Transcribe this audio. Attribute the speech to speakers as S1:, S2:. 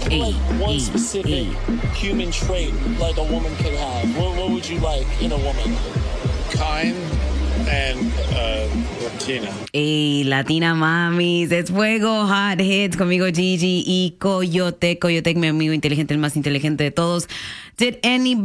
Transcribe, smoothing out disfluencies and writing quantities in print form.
S1: like one specific human trait like a woman could have? What would you like in a woman?
S2: Kind and Latina.
S3: Hey, Latina Mamis, es fuego, Hot Hits, conmigo Gigi y Coyote. Coyote, mi amigo inteligente, el más inteligente de todos. Did anybody